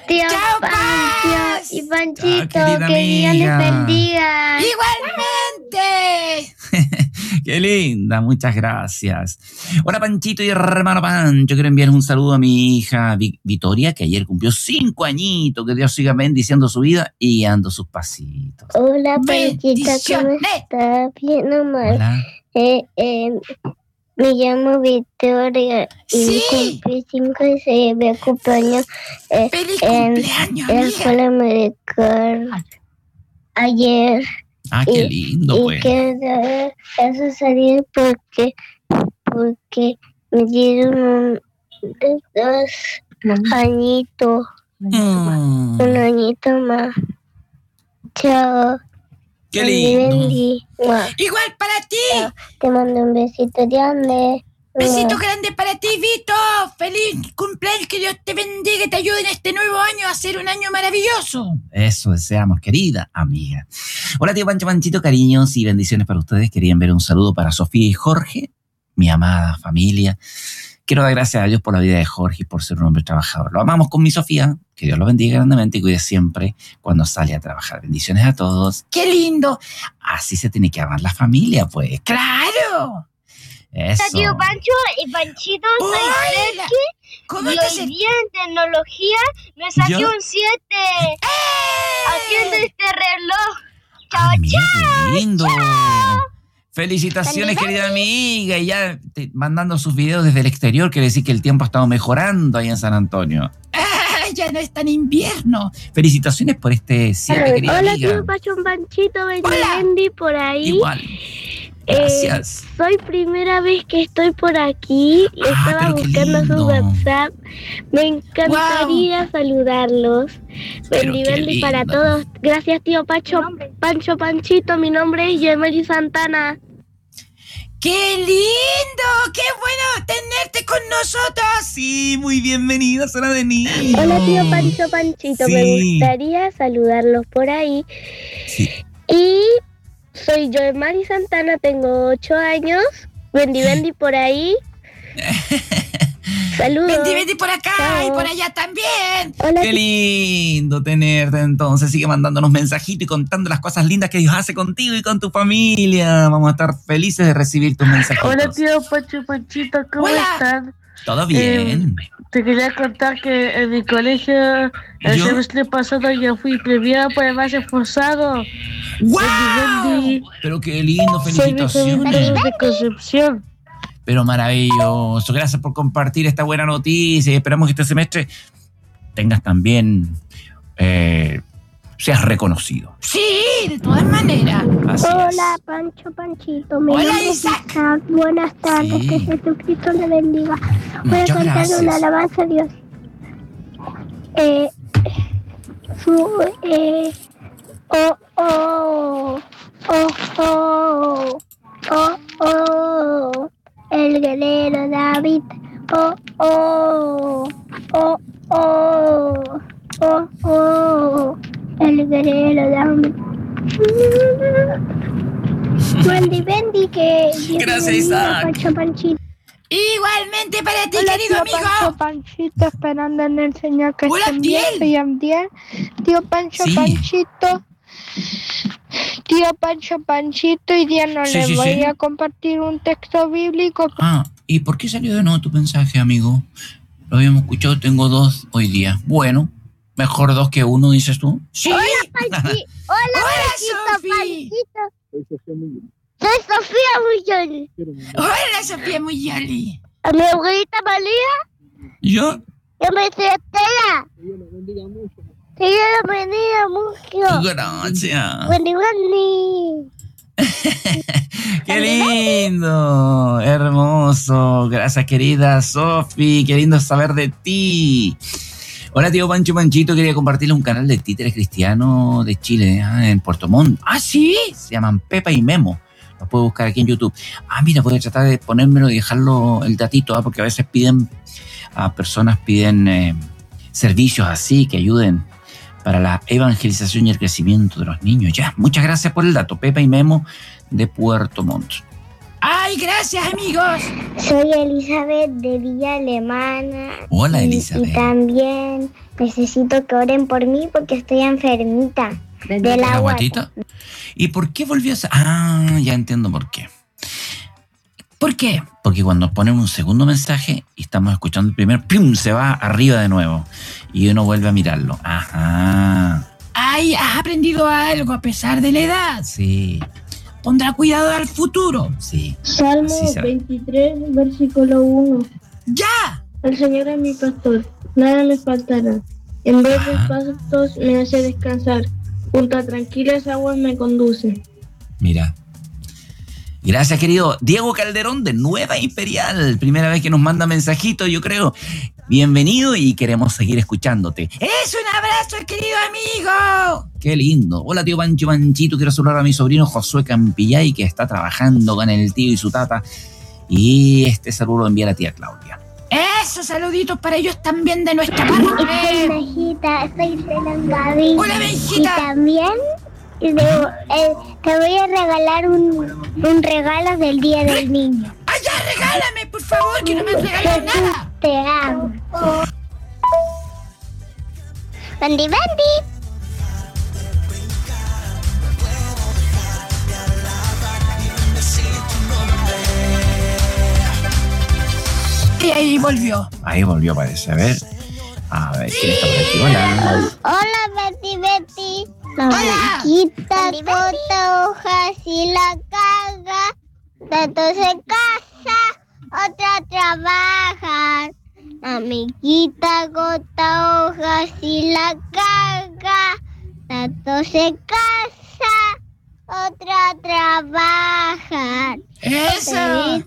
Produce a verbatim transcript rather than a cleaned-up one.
Tío Chao, Pancho Paz. y Panchito, Chao, que Dios les bendiga. Igualmente. Qué linda, muchas gracias. Hola Panchito y hermano Pancho, quiero enviar un saludo a mi hija Vi- Victoria, que ayer cumplió cinco añitos, que Dios siga bendiciendo su vida y guiando sus pasitos. Hola Panchita, ¿cómo Bendiciones. estás? Bien o mal. Hola. Eh, eh, me llamo Victoria y Sí. cumplí cinco y seis de cumpleaños eh, Feliz en cumpleaños, en la amiga. escuela medical ayer. Ah, qué Y- lindo, y pues. que eh, eso salió porque porque me dieron un dos añitos, Mm, un añito más. Chao. qué Bendy, lindo. bendy. Mua. Igual para ti. Te mando un besito grande. Besito Mua. grande para ti, Vito. Feliz cumpleaños, que Dios te bendiga y te ayude en este nuevo año a ser un año maravilloso. Eso deseamos, querida amiga. Hola, tío Pancho, Panchito, cariños y bendiciones para ustedes. Quería enviar un saludo para Sofía y Jorge, mi amada familia. Quiero dar gracias a Dios por la vida de Jorge y por ser un hombre trabajador. Lo amamos con mi Sofía. Que Dios lo bendiga grandemente y cuide siempre cuando sale a trabajar. Bendiciones a todos. ¡Qué lindo! Así se tiene que amar la familia, pues. ¡Claro! Eso. Tío Pancho y Panchito, soy ¡Hola! Fresky ¿Cómo y estás? hoy día en tecnología me saqué ¿Ya? un siete haciendo este reloj. Chao, Ay, mira, chao. qué lindo. Felicitaciones, querida amiga. Y ya te- mandando sus videos desde el exterior, quiere decir que el tiempo ha estado mejorando ahí en San Antonio. ¡Ah, ya no es tan invierno! Felicitaciones por este cierre, querida Hola, amiga. tío Pancho, Panchito, Bendy, Hola. Bendy, por ahí. Igual. Gracias. Eh, soy primera vez que estoy por aquí. Ah, Estaba pero qué buscando lindo. su WhatsApp. Me encantaría saludarlos. Pero Bendy, qué Bendy para lindo. todos. Gracias, tío Pancho. Pancho, Panchito. Mi nombre es Yemeli Santana. ¡Qué lindo! ¡Qué bueno tenerte con nosotros! Sí, muy bienvenida, Sara Denis. Hola, tío Pancho, Panchito. Me Sí. gustaría saludarlos por ahí. Sí. Y soy Yoemari Santana, tengo ocho años. Bendy, Bendy por ahí. Saludos. Vente, vente por acá Chao. y por allá también. Hola, Qué lindo tenerte entonces. Sigue mandándonos mensajitos y contando las cosas lindas que Dios hace contigo y con tu familia. Vamos a estar felices de recibir tus mensajitos. Hola tío Pancho Panchito, ¿cómo Hola. están? Todo bien. Te quería contar que en mi colegio el ¿Yo? semestre pasado yo fui premiado por el más esforzado. ¡Wow! Bendy, Pero qué lindo, Bendy. Soy de felicitaciones. de Concepción. Pero maravilloso. Gracias por compartir esta buena noticia y esperamos que este semestre tengas también, eh, seas reconocido. Sí, de todas maneras. Así es. Hola, Pancho, Panchito. Mi Hola, nombre es Isaac. Isaac. Buenas tardes, Sí. que Jesucristo le bendiga. Voy a Muchas cantar gracias. una alabanza a Dios. Eh, su, eh, oh, oh, oh, oh, oh, oh, el guerrero David. Oh, oh, oh, oh, oh, oh, el guerrero David. Wendy, Bendy, que Dios Gracias, te bendiga, Isaac. Pancho, Panchito. Igualmente para ti, Hola, querido tío amigo. Pancho Panchito, esperando en el Señor que Hola, estén bien, Abdiel. soy Abdiel. Tío Pancho Sí. Panchito, tío Pancho Panchito, y día no Sí, les sí, voy sí. a compartir un texto bíblico. Ah, ¿y por qué salió de nuevo tu mensaje, amigo? Lo habíamos escuchado, tengo dos hoy día. Bueno, mejor dos que uno, dices tú. Sí. Hola, Panchi- Hola, Hola, Panchito, Sofi. Panchito. Soy Sofía Muñoz. Hola, Sofía Muyali. A mi abuelita María, ¿Yo? yo me soy Estela. Que Dios la bendiga mucho. Gracias. Wendy, Wendy. ¡Qué lindo! Hermoso. Gracias, querida Sofi. Qué lindo saber de ti. Hola, tío Pancho Panchito. Quería compartirle un canal de títeres cristiano de Chile, ¿eh? En Puerto Montt. ¿Ah, sí? Se llaman Pepa y Memo. Lo puedo buscar aquí en YouTube. Ah, mira, voy a tratar de ponérmelo y dejarlo el datito, ¿eh? Porque a veces piden, a personas piden eh, servicios así que ayuden para la evangelización y el crecimiento de los niños. Ya, muchas gracias por el dato. Pepa y Memo de Puerto Montt. Ah, Ay, gracias, amigos. Soy Elizabeth de Villa Alemana. Hola, Y- Elizabeth. Y, también necesito que oren por mí porque estoy enfermita de ¿La la guata. guatita? ¿Y por qué volvió a ser? Ah, ya entiendo por qué. ¿Por qué? Porque cuando ponemos un segundo mensaje y estamos escuchando el primer, ¡pum!, se va arriba de nuevo. Y uno vuelve a mirarlo. Ajá. Ay, has aprendido algo a pesar de la edad. Sí, Pondrá cuidado al futuro. sí. Salmo Así será. veintitrés, versículo uno. ¡Ya! El Señor es mi pastor, nada me faltará. En verdes Ajá. pastos me hace descansar, junto a tranquilas aguas me conduce. Mira. Gracias, querido Diego Calderón de Nueva Imperial. Primera vez que nos manda mensajito, yo creo. Bienvenido y queremos seguir escuchándote. ¡Es un abrazo, querido amigo! Qué lindo. Hola, tío Pancho Panchito. Quiero saludar a mi sobrino Josué Campillay, que está trabajando con el tío y su tata. Y este saludo lo envía la tía Claudia. Esos saluditos para ellos también de nuestra Soy parte. Benjita, soy Celan Gaby. Hola, Y Benjita. también te, eh, te voy a regalar un, un regalo del Día del Niño. ¡Ay, ya, regálame, por favor, que no me has regalado nada! Te amo. Bendy, Bendy. Y ahí volvió. Ahí volvió, parece. A ver. A ver, ¿quién está por aquí? Hola. Hola, Betty, Betty. La Hola. muñequita bota hojas y la caga. Tanto se casa, otra trabaja. La amiguita gota hojas y la caga. Tanto se casa, otra trabaja. ¡Eso!